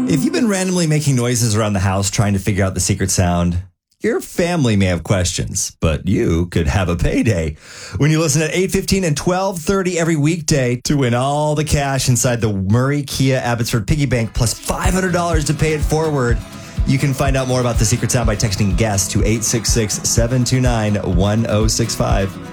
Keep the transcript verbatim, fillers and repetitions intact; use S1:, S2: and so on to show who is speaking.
S1: If you've been randomly making noises around the house trying to figure out the secret sound, your family may have questions, but you could have a payday when you listen at eight fifteen and twelve thirty every weekday to win all the cash inside the Murray Kia Abbotsford Piggy Bank plus five hundred dollars to pay it forward. You can find out more about the secret sound by texting guest to eight six six, seven two nine, one zero six five.